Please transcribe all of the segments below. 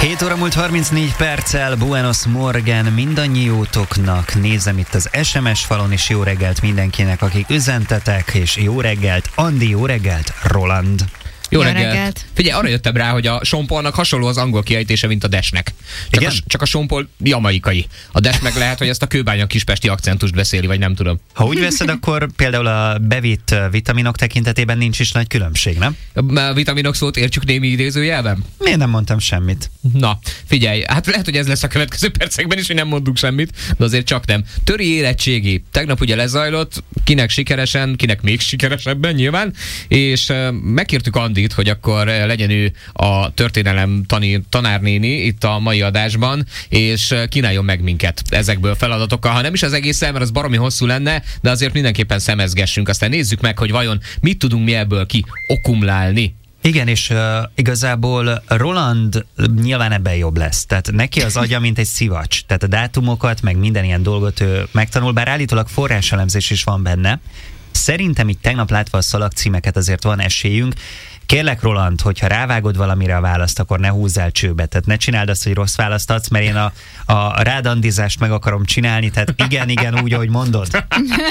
7 óra múlt 34 perccel, Buenos Morgen mindannyiótoknak. Nézem itt az SMS falon, és jó reggelt mindenkinek, akik üzentetek, és jó reggelt Andi, jó reggelt Roland. Jó reggelt. Figyelj, arra jöttem rá, hogy a sompolnak hasonló az angol kiejtése, mint a desnek. Csak a sompol jamaikai. A des meg lehet, hogy ezt a kőbánya kispesti akcentust beszéli, vagy nem tudom. Ha úgy veszed, akkor például a bevitt vitaminok tekintetében nincs is nagy különbség, nem? A vitaminok szót értsük némi idézőjelben? Miért nem mondtam semmit? Na, figyelj, hát lehet, hogy ez lesz a következő percekben is, hogy nem mondunk semmit, de azért csak nem. Töri érettségi. Tegnap ugye lezajlott, kinek sikeresen, kinek még sikeresebben nyilván, és megkértük Andit, hogy akkor legyen ő a történelem tanárnéni itt a mai adásban, és kínáljon meg minket ezekből feladatokkal. Ha nem is az egészen, mert az baromi hosszú lenne, de azért mindenképpen szemezgessünk. Aztán nézzük meg, hogy vajon mit tudunk mi ebből okumlálni. Igen, és igazából Roland nyilván ebben jobb lesz. Tehát neki az agya, mint egy szivacs. Tehát a dátumokat, meg minden ilyen dolgot ő megtanul, bár állítólag forráselemzés is van benne. Szerintem itt tegnap látva a szalagcímeket azért van esélyünk. Kérlek, Roland, hogyha rávágod valamire a választ, akkor ne húzzál csőbe. Tehát ne csináld azt, hogy rossz választ adsz, mert én a rádandizást meg akarom csinálni, tehát igen, úgy, ahogy mondod.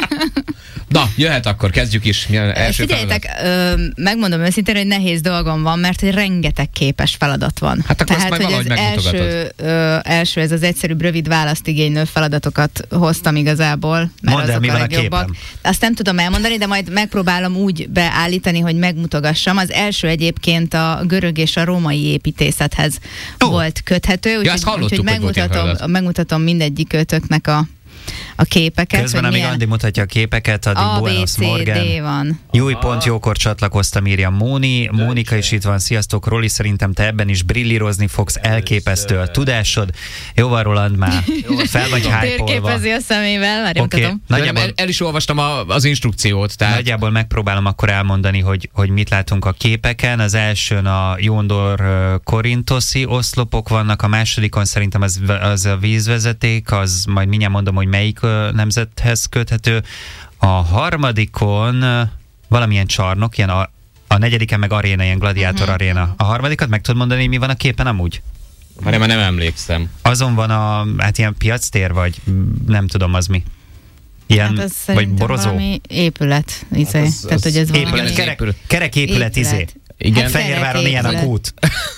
Na, jöhet akkor, kezdjük is. Figyeljetek, megmondom őszintén, hogy nehéz dolgom van, mert hogy rengeteg képes feladat van. Hát akkor tehát, hogy az első, ez az egyszerűbb, rövid választ igénylő feladatokat hoztam igazából, mert mondd el, mi van a képen. Azt nem tudom elmondani, de majd megpróbálom úgy beállítani, hogy megmutogassam. Az első egyébként a görög és a római építészethez volt köthető, úgyhogy megmutatom mindegyik ötöknek a képeket. Közben, amíg Andi mutatja a képeket, addig Buenos Morgen. Van. Jókor csatlakoztam, írja Mónika is itt van. Sziasztok, Roli, szerintem te ebben is brillírozni fogsz, elképesztő a tudásod. Jó van, Roland, már fel vagy hype-olva. Térképezi a szemével, már mutatom. El is olvastam az instrukciót. Tehát... Nagyjából megpróbálom akkor elmondani, hogy mit látunk a képeken. Az elsőn a Jóndor korintoszi oszlopok vannak, a másodikon szerintem az a vízvezeték, az majd mindjárt mondom, hogy melyik nemzethez köthető. A harmadikon valamilyen csarnok, ilyen a negyediken meg aréna, ilyen gladiátor aréna. A harmadikat meg tudod mondani, mi van a képen amúgy? Már nem emlékszem. Azon van ilyen piactér, vagy nem tudom az mi. Ilyen, hát vagy borozó? Valami épület. Tehát, hogy ez kerek épület. Igen. Fehérváron ilyen a kút.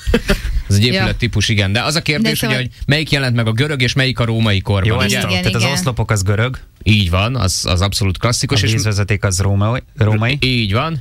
Ez egy épület típus, igen. De az a kérdés, hogy melyik jelent meg a görög, és melyik a római korban. Jó, tehát az oszlopok az görög. Így van, az abszolút klasszikus. A vízvezeték az római. Így van.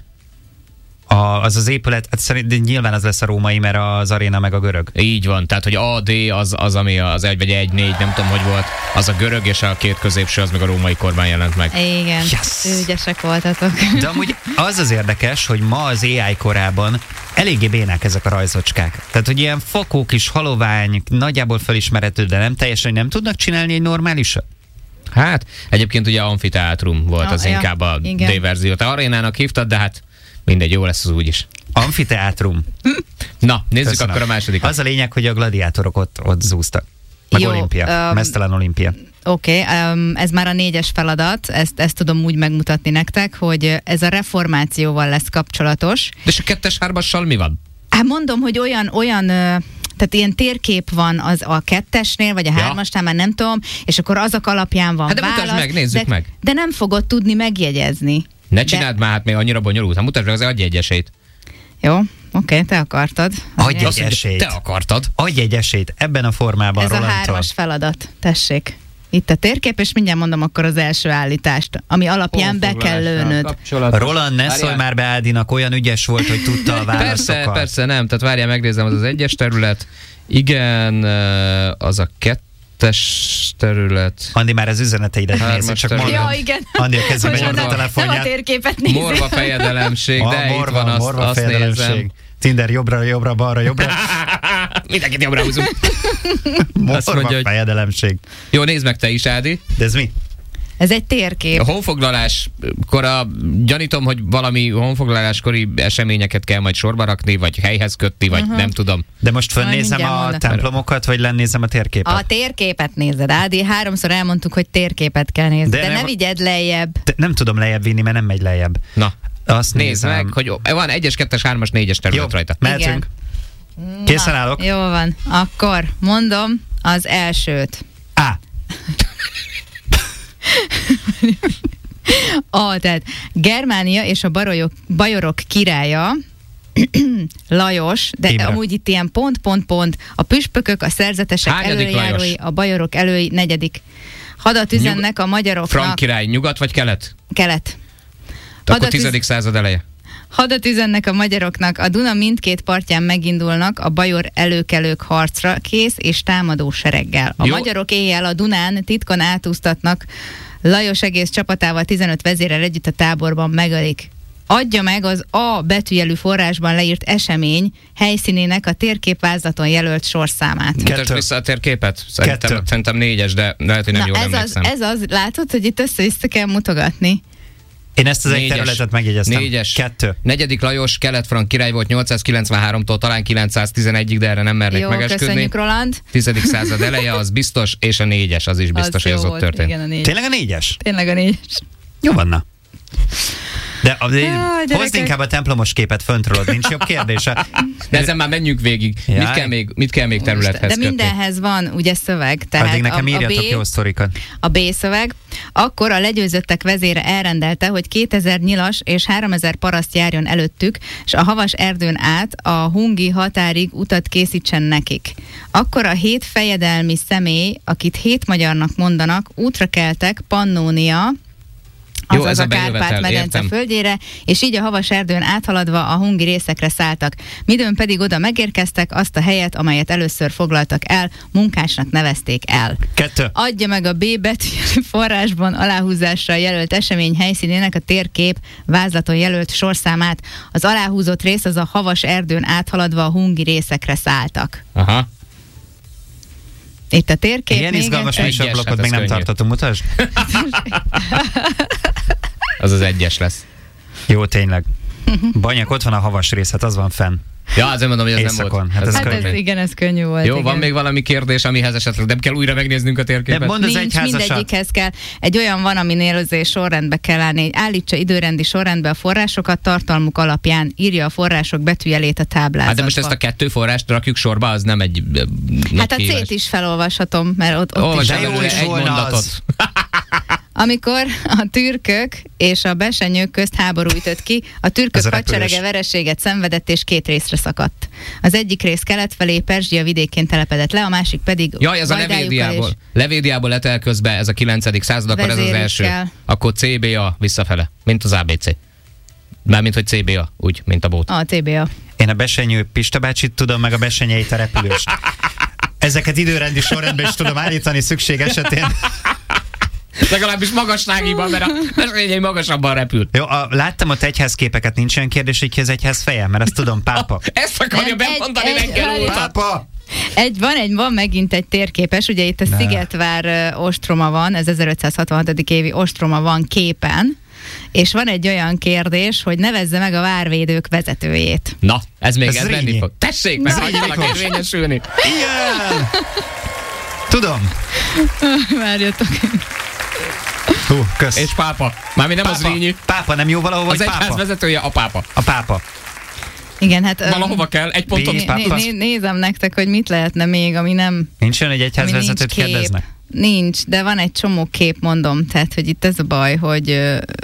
Az épület, hát szerintem nyilván az lesz a római, mert az aréna meg a görög. Így van, tehát hogy AD az ami az 1 vagy 1-4, nem tudom, hogy volt, az a görög, és a két középső az meg a római korban jelent meg. Igen, ügyesek voltatok. De amúgy az érdekes, hogy ma az AI korában eléggé bénák ezek a rajzocskák. Tehát, hogy ilyen fakók is, halovány, nagyjából felismerhető, de nem teljesen, hogy nem tudnak csinálni egy normálisat? Hát, egyébként ugye amfiteátrum volt az inkább a D-verzió. Te arénának hívtad, de hát mindegy, jó lesz az úgyis. Amfiteátrum. Na, nézzük akkor a másodikat. Az a lényeg, hogy a gladiátorok ott zúztak. Meg jó, olimpia. Meztelen olimpia. Oké, ez már a 4-es feladat, ezt tudom úgy megmutatni nektek, hogy ez a reformációval lesz kapcsolatos. De és a 2-es 3-assal mi van? Hát mondom, hogy olyan tehát ilyen térkép van az a 2-esnél, vagy a 3-asnál, már nem tudom, és akkor azok alapján van válasz. Hát de mutasd meg, nézzük meg. De nem fogod tudni megjegyezni. Ne csináld már, hát még annyira bonyolult. Hát mutasd meg, adj egy esélyt. Jó, oké, te akartad. Adj egy esélyt. Te akartad. Adj egy esélyt ebben a formában, Rolandtól. Ez a 3-as feladat, tessék. Itt a térkép, és mindjárt mondom akkor az első állítást, ami alapján be kell lőnöd. Roland, ne szólj már be Ádinak, olyan ügyes volt, hogy tudta a válaszokat. Persze, nem. Tehát várjál, megnézem, az 1-es terület. Igen, az a 2-es terület. Andi már az üzeneteidet nézi, csak mondom. Ja, igen. Andi a kezében nyomta a telefonját. Nem a térképet nézi. Morva fejedelemség, de itt van, azt nézem. Tinder jobbra, balra. Mindenkit jobbra húzunk. Morva fejedelemség. Jó, nézd meg te is, Ádi. De ez mi? Ez egy térkép. A honfoglaláskor gyanítom, hogy valami honfoglaláskori eseményeket kell majd sorba rakni, vagy helyhez kötni, vagy nem tudom. De most fölnézem a templomokat, vagy lennézem a térképet? A térképet nézed, Ádi. 3-szor elmondtuk, hogy térképet kell nézni. De ne vigyed lejjebb. Nem tudom lejjebb vinni, mert nem megy lejjebb. Na, azt nézd meg, hogy van 1-es, 2-es, 3-as, 4-es terület rajta. Mehetünk. Készen állok. Jó van, akkor mondom az elsőt. Tehát Germánia és a bajorok királya, Lajos, de Imre. amúgy itt ilyen pont, a püspökök, a szerzetesek előjárói, a bajorok elői, 4. Hadat üzennek a magyaroknak. Frank király, nyugat vagy kelet? Kelet. Akkor 10. század eleje. Hadat üzennek a magyaroknak, a Duna mindkét partján megindulnak a bajor előkelők harcra, kész és támadó sereggel. A magyarok éjjel a Dunán titkon átúsztatnak, Lajos egész csapatával 15 vezérrel együtt a táborban megölik. Adja meg az A betűjelű forrásban leírt esemény helyszínének a térképvázlaton jelölt sorszámát. Mutasd vissza a térképet? Szerintem 4-es, de lehet, hogy nem jól emlékszem. Ez az, látod, hogy itt össze-vissza kell mutogatni. Én ezt az egy területet megjegyeztem. 4-es. 2. 4. Lajos, kelet-frank király volt 893-tól talán 911-ig, de erre nem mernék megesküdni. Jó, köszönjük, Roland. 10. század eleje, az biztos, és a 4-es, az is biztos, hogy az ott történt. Igen, a 4-es. Tényleg a 4-es? Tényleg a 4-es. Jó vanna. De hozd inkább a templomos képet föntről, nincs jobb kérdése. De ezen már menjünk végig. Mit kell még területhez kötni? De mindenhez van ugye szöveg. Tehát addig nekem írjatok jó sztorikat. A B szöveg. Akkor a legyőzöttek vezére elrendelte, hogy 2000 nyilas és 3000 paraszt járjon előttük, és a havas erdőn át a hungi határig utat készítsen nekik. Akkor a 7 fejedelmi személy, akit 7 magyarnak mondanak, útra keltek Pannónia, azaz a Kárpát-medence földjére, és így a havas erdőn áthaladva a hungi részekre szálltak. Midőn pedig oda megérkeztek, azt a helyet, amelyet először foglaltak el, munkásnak nevezték el. 2. Adja meg a B betűjelű forrásban aláhúzásra jelölt esemény helyszínének a térkép vázlaton jelölt sorszámát. Az aláhúzott rész az a havas erdőn áthaladva a hungi részekre szálltak. Aha. Itt a térkép. Ilyen izgalmas műsorblokkot még nem tartottunk, mutasd. Az az 1-es lesz. Jó, tényleg. Banyak, ott van a havas rész, hát az van fenn. Ja, azért mondom, hogy ez éjszakon. nem volt. Ez könnyű volt. Jó, igen. Van még valami kérdés, amihez esetleg nem kell újra megnéznünk a térképet? Nincs, mindegyikhez kell. Egy olyan van, aminél azért sorrendbe kell állni. Állítsa időrendi sorrendbe a forrásokat, tartalmuk alapján írja a források betűjelét a táblázatba. Hát de most ezt a 2 forrást rakjuk sorba, az nem egy hát a C-t is felolvashatom, mert ott is jó is egy mondatot. Amikor a türkök és a besenyők közt háború ütött ki, a türkök hadserege vereséget szenvedett és 2 részre szakadt. Az egyik rész kelet felé Perzsia vidékén telepedett le, a másik pedig jaj, ez a Levédiából. Levédiából lett el közben ez a 9. század, akkor ez az első. Akkor CBA visszafele, mint az ABC. Mármint, hogy CBA, úgy, mint a bót. A CBA. Én a besenyő Pista bácsit tudom, meg a besenyeit a repülőst. Ezeket időrendi sorrendben is tudom állítani szükség esetén. Legalábbis magasságiban, mert egy magasabban repül. Jó, láttam ott egyházképeket, nincs olyan kérdés, hogy ki az egyház feje, mert azt tudom, pápa. Ezt akarja bemondani reggel óta. Pápa! Van megint egy térképes, ugye itt a Szigetvár ostroma van, ez 1566. évi ostroma van képen, és van egy olyan kérdés, hogy nevezze meg a várvédők vezetőjét. Na, ez még ez lenni fog. Tessék, meg hagyjanak érvényesülni. Igen! Tudom. Várjatok. Kösz. És pápa. Mármint nem pápa. Az Rényi. Pápa, nem jó valahol, az vagy pápa? Az egyház vezetője a pápa. A pápa. Igen, hát... Valahova kell, egy pontot. Nézem nektek, hogy mit lehetne még, ami nem... Nincs olyan, hogy egyház vezetőt kérdeznek? Nincs, de van egy csomó kép, mondom. Tehát, hogy itt ez a baj, hogy...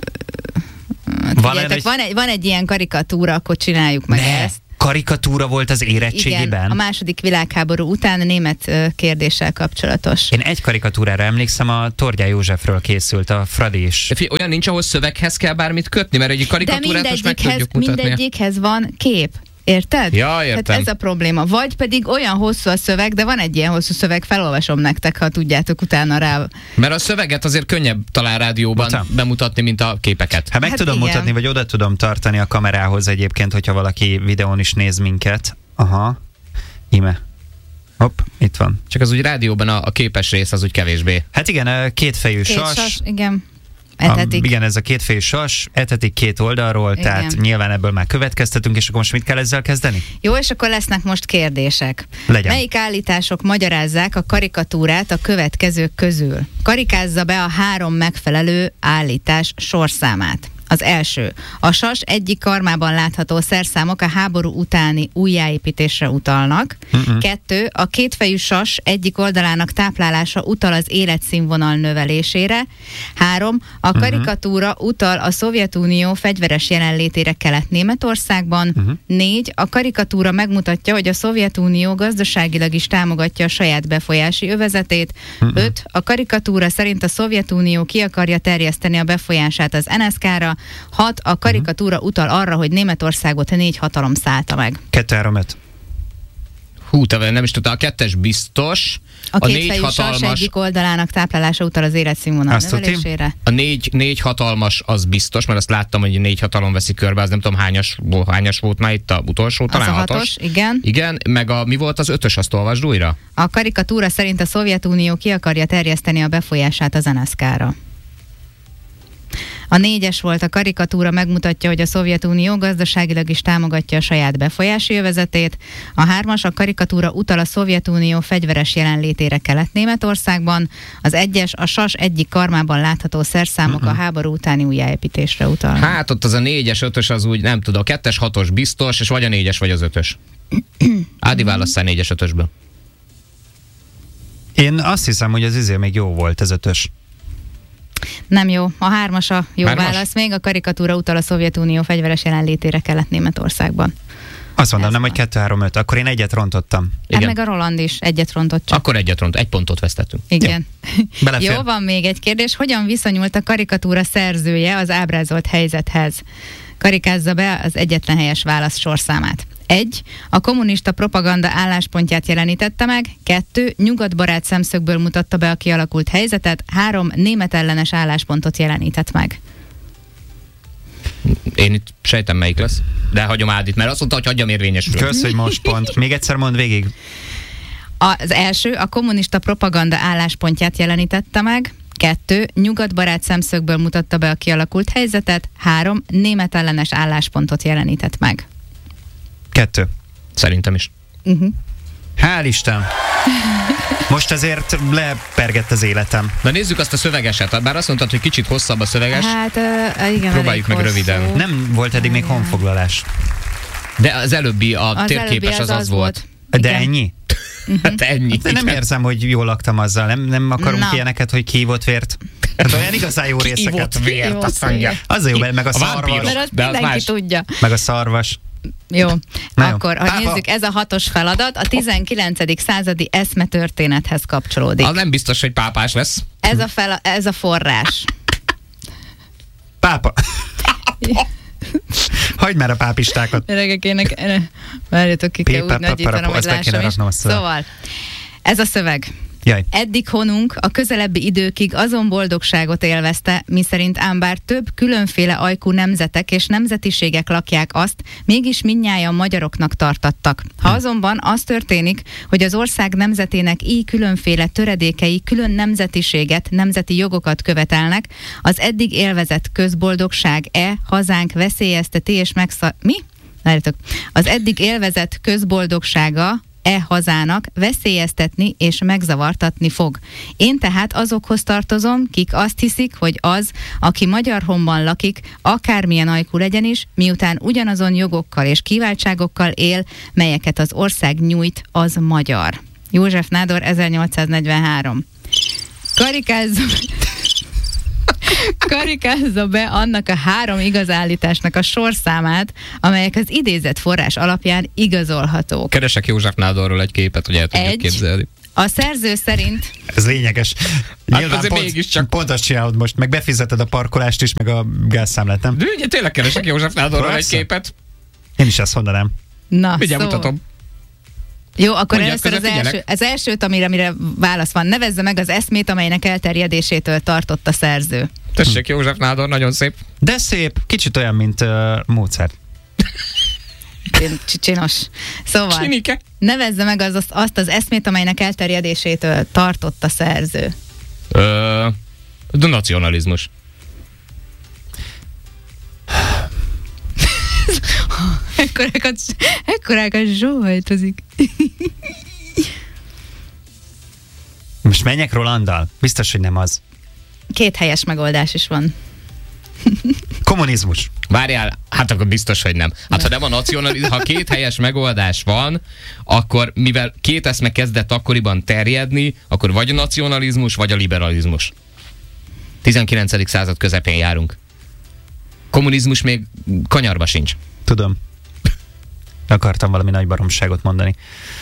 Van egy ilyen karikatúra, akkor csináljuk meg ezt. Karikatúra volt az érettségiben? Igen, a második világháború után a német kérdéssel kapcsolatos. Én egy karikatúrára emlékszem, a Tordján Józsefről készült, a Fradi is. Olyan nincs, ahol szöveghez kell bármit kötni, mert egy karikatúrát most meg tudjuk mutatni. Mindegyikhez van kép. Érted? Ja, értem. Hát ez a probléma. Vagy pedig olyan hosszú a szöveg, de van egy ilyen hosszú szöveg, felolvasom nektek, ha tudjátok utána rá. Mert a szöveget azért könnyebb talán rádióban bemutatni, mint a képeket. Hát meg tudom mutatni, vagy oda tudom tartani a kamerához egyébként, hogyha valaki videón is néz minket. Aha. Íme. Hopp, itt van. Csak az úgy rádióban a képes rész az úgy kevésbé. Hát igen, kétfejű sas. Igen. Igen, ez a kétfejű sas, etetik 2 oldalról, igen. Tehát nyilván ebből már következtetünk, és akkor most mit kell ezzel kezdeni? Jó, és akkor lesznek most kérdések. Legyen. Melyik állítások magyarázzák a karikatúrát a következők közül? Karikázza be a 3 megfelelő állítás sorszámát. Az első. A sas egyik karmában látható szerszámok a háború utáni újjáépítésre utalnak. 2. A kétfejű sas egyik oldalának táplálása utal az életszínvonal növelésére. 3. A karikatúra utal a Szovjetunió fegyveres jelenlétére Kelet-Németországban. 4. A karikatúra megmutatja, hogy a Szovjetunió gazdaságilag is támogatja a saját befolyási övezetét. 5. A karikatúra szerint a Szovjetunió ki akarja terjeszteni a befolyását az NSZK-ra. 6. A karikatúra utal arra, hogy Németországot 4 hatalom szállta meg. 2, 3, 5. Hú, te nem is tudta, a 2-es biztos. A 4 hatalmas egyik oldalának táplálása utal az életszínvonal növelésére. A 4 hatalmas az biztos, mert azt láttam, hogy 4 hatalom veszi körbe, az nem tudom hányas volt már itt a utolsó, talán az a 6-os. Igen. Igen, meg mi volt az 5-ös, azt olvasd újra? A karikatúra szerint a Szovjetunió ki akarja terjeszteni a befolyását az NSZK-ra. A 4-es volt, a karikatúra megmutatja, hogy a Szovjetunió gazdaságilag is támogatja a saját befolyási övezetét. A 3-as, a karikatúra utal a Szovjetunió fegyveres jelenlétére Kelet-Németországban. Az 1-es, a sas egyik karmában látható szerszámok a háború utáni újjáépítésre utalnak. Hát ott az a 4-es, 5-ös az úgy, nem tudom, a 2-es, 6-os biztos, és vagy a 4-es, vagy az 5-ös. Ádi válasszál 4-es, 5-ösből. Én azt hiszem, hogy az még jó volt, ez 5-ös. Nem jó. A 3-as a jó 3-as? válasz még. A karikatúra utal a Szovjetunió fegyveres jelenlétére Kelet-Németországban. Azt mondom, nem, hogy 2, 3, 5. Akkor én 1-et rontottam. Hát meg a Roland is 1-et rontott csak. Akkor 1-et ront, 1 pontot vesztettünk. Igen. Belefér. Jó, van még egy kérdés. Hogyan viszonyult a karikatúra szerzője az ábrázolt helyzethez? Karikázza be az egyetlen helyes válasz sorszámát. 1. A kommunista propaganda álláspontját jelenítette meg. 2. Nyugatbarát szemszögből mutatta be a kialakult helyzetet. 3. Német ellenes álláspontot jelenített meg. Én itt sejtem, melyik lesz, de hagyom Ádit, mert azt mondta, hogy hagyjam érvényesül. Kösz, hogy most pont. Még egyszer mondd végig. Az első, a kommunista propaganda álláspontját jelenítette meg. 2. Nyugatbarát szemszögből mutatta be a kialakult helyzetet. 3. Német ellenes álláspontot jelenített meg. 2. Szerintem is. Hál' Isten! Most ezért lepergett az életem. Na nézzük azt a szövegeset. Bár azt mondtad, hogy kicsit hosszabb a szöveges. Hát igen, próbáljuk meg hosszú. röviden. Nem volt eddig még honfoglalás. De az előbbi, a térképes az volt. De Igen. ennyi? Hát ennyi. De nem érzem, hogy jól laktam azzal. Nem akarunk ilyeneket, hogy kiívott vért. Hát olyan igazán jó részeket. Kiívott vért, azt mondja. Az a jó, meg a szarvas. Mert azt De az mindenki más. tudja. Meg a szarvas. Jó, Na jó. akkor ha nézzük, ez a 6-os feladat a 19. századi eszmetörténethez kapcsolódik. Az nem biztos, hogy pápás lesz. Ez a forrás. Pápa. Hagyd már a pápistákat. Gyerekek, várjatok, ki kell úgy nagyítanom, hogy lássam is. Szóval, ez a szöveg. Jaj. Eddig honunk a közelebbi időkig azon boldogságot élvezte, miszerint ám bár több különféle ajkú nemzetek és nemzetiségek lakják azt, mégis mindnyájan magyaroknak tartattak. Ha azonban az történik, hogy az ország nemzetének így különféle töredékei külön nemzetiséget, nemzeti jogokat követelnek, az eddig élvezett közboldogság hazánk veszélyezteti és Mi? Várjatok. Az eddig élvezett közboldogsága hazának veszélyeztetni és megzavartatni fog. Én tehát azokhoz tartozom, kik azt hiszik, hogy az, aki magyar honban lakik, akármilyen ajkú legyen is, miután ugyanazon jogokkal és kiváltságokkal él, melyeket az ország nyújt, az magyar. József Nádor, 1843. Karikázza be annak a 3 igazállításnak a sorszámát, amelyek az idézett forrás alapján igazolhatók. Keresek József Nádorról egy képet, hogy el tudjuk képzelni. A szerző szerint... Ez lényeges. Nyilván pont azt csinálod most, meg befizeted a parkolást is, meg a gázszámlát, nem? De ugye tényleg keresek József Nádorról egy képet. Én is ezt mondanám. Na, Mindjárt mutatom. Jó, akkor először az elsőt, amire válasz van. Nevezze meg az eszmét, amelynek elterjedésétől tartott a szerző. Tessék, József Nádor, nagyon szép. De szép, kicsit olyan, mint Mozart. Csinos. Szóval, Csinike. Nevezze meg azt az eszmét, amelynek elterjedésétől tartott a szerző. De nacionalizmus. Ekkorákat zsóhajtozik. Most menjek Rolanddal? Biztos, hogy nem az. 2 helyes megoldás is van. Kommunizmus. Várjál, hát akkor biztos, hogy nem. Hát ha nem a nacionalizmus, ha két helyes megoldás van, akkor mivel két eszme kezdett akkoriban terjedni, akkor vagy a nacionalizmus, vagy a liberalizmus. 19. század közepén járunk. Kommunizmus még kanyarba sincs. Tudom. Akartam valami nagy baromságot mondani.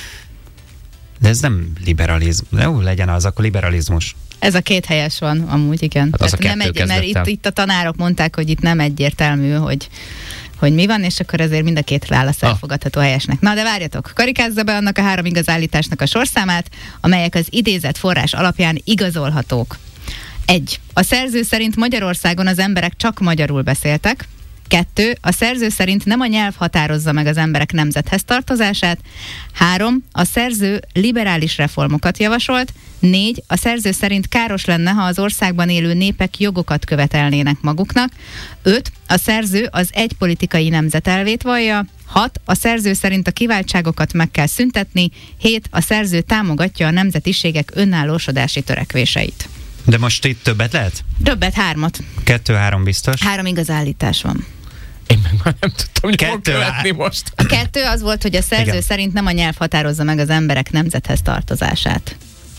De ez nem liberalizmus. Jó, legyen az, akkor liberalizmus. Ez a két helyes van, amúgy igen. Hát az nem mert itt a tanárok mondták, hogy itt nem egyértelmű, hogy mi van, és akkor ezért mind a két válasz elfogadható helyesnek. Na, de várjatok, karikázza be annak a 3 igaz állításnak a sorszámát, amelyek az idézett forrás alapján igazolhatók. 1. A szerző szerint Magyarországon az emberek csak magyarul beszéltek. 2. A szerző szerint nem a nyelv határozza meg az emberek nemzethez tartozását. 3. A szerző liberális reformokat javasolt. 4. A szerző szerint káros lenne, ha az országban élő népek jogokat követelnének maguknak. 5. A szerző az egy politikai nemzet elvét vallja. 6. A szerző szerint a kiváltságokat meg kell szüntetni. 7. A szerző támogatja a nemzetiségek önállósodási törekvéseit. De most itt többet lehet? Többet, 3. 2-3 biztos. 3 igaz állítás van. Én meg már nem tudtam, hogy hol követni most. A 2 az volt, hogy a szerző szerint nem a nyelv határozza meg az emberek nemzethez tartozását.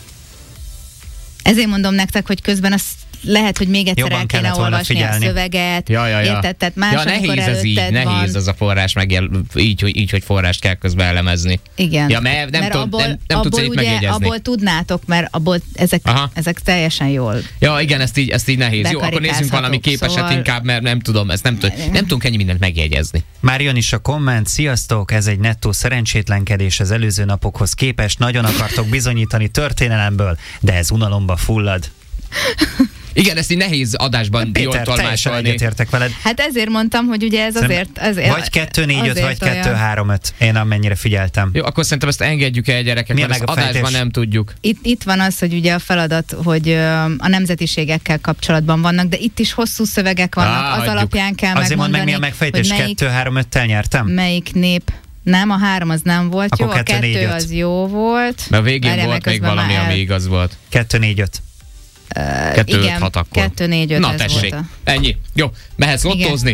Ezért mondom nektek, hogy közben az lehet, hogy még egyszer el kéne olvasni a szöveget. Érted? Tehát más, nehéz ez így, van. Nehéz az a forrás így, hogy forrást kell közben elemezni. Igen. Ja, mert nem tudsz itt megjegyezni. Abból tudnátok, mert abból ezek teljesen jól. Ja, igen, ezt így nehéz. Jó, akkor nézzünk valami képeset szóval... inkább, mert nem tudom, nem tudunk ennyi mindent megjegyezni. Már jön is a komment, sziasztok, ez egy nettó szerencsétlenkedés az előző napokhoz képest, nagyon akartok bizonyítani történelemből, de ez unalomba fullad. Igen, ezt így nehéz adásban jól tolmásolni. Egyetértek veled. Hát ezért mondtam, hogy ugye ez azért vagy 2-4-5, vagy 2-3-5. Én amennyire figyeltem. Jó, akkor szerintem ezt engedjük el, gyerekek, mert ezt adásban nem tudjuk. Itt van az, hogy ugye a feladat, hogy a nemzetiségekkel kapcsolatban vannak, de itt is hosszú szövegek vannak, az alapján kell azért megmondani. Azért mondd meg mi a megfejtés, 2-3-5-tel nyertem? Melyik nép? Nem, a 3 az nem volt akkor jó, a 2 az jó volt. De a végén volt még valami, ami igaz volt. 2-4-5. 2-5-6 akkor. 2-4-5 na, tessék. Ennyi. Jó, mehetsz lottózni.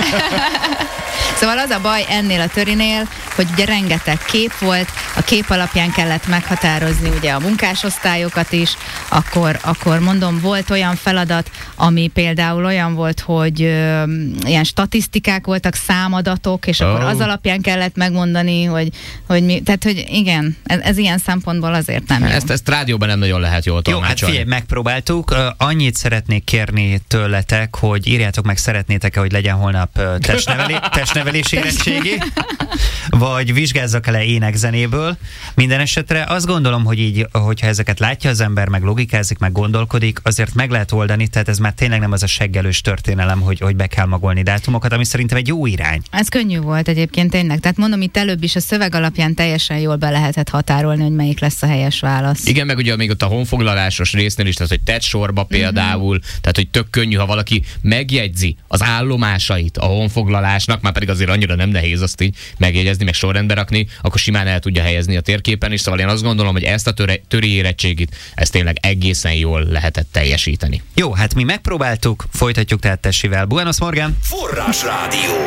Szóval az a baj ennél a törinél, hogy ugye rengeteg kép volt, a kép alapján kellett meghatározni ugye a munkásosztályokat is, akkor mondom, volt olyan feladat, ami például olyan volt, hogy ilyen statisztikák voltak, számadatok, és akkor az alapján kellett megmondani, hogy mi, tehát hogy igen, ez ilyen szempontból azért nem jó. Ezt rádióban nem nagyon lehet jól tolmácsolni. Jó, hát figyelj, megpróbáltuk. Annyit szeretnék kérni tőletek, hogy írjátok meg, szeretnétek-e, hogy legyen holnap testnevelés érettségi, vagy vizsgázzak le énekzenéből. Minden esetre azt gondolom, hogy így, hogyha ezeket látja az ember, meg logikázik, meg gondolkodik, azért meg lehet oldani, tehát ez már tényleg nem az a seggelős történelem, hogy be kell magolni dátumokat, ami szerintem egy jó irány. Ez könnyű volt egyébként tényleg. Tehát mondom, itt előbb is a szöveg alapján teljesen jól be lehetett határolni, hogy melyik lesz a helyes válasz. Igen, meg ugye még ott a honfoglalásos résznél is, tehát hogy tett sorba például, tehát hogy tök könnyű, ha valaki megjegyzi az állomásait a honfoglalásnak, már pedig azért annyira nem nehéz azt így megjegyezni, meg sorrendbe rakni, akkor simán el tudja helyezni a térképen is. Szóval én azt gondolom, hogy ezt a töri érettségit, ezt tényleg egészen jól lehetett teljesíteni. Jó, hát mi megpróbáltuk, folytatjuk tehát Tessivel. Buenos Morgan! Forrásrádió.